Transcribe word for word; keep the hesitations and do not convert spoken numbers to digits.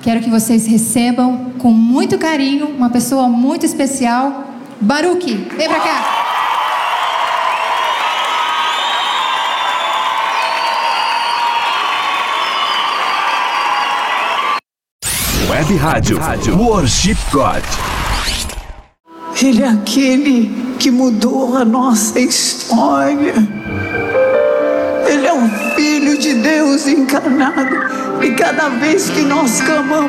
quero que vocês recebam com muito carinho uma pessoa muito especial, Baruque. Vem pra cá. Web Rádio, Rádio Worship God. Ele é aquele que mudou a nossa história. Ele é o Filho de Deus encarnado. E cada vez que nós clamamos,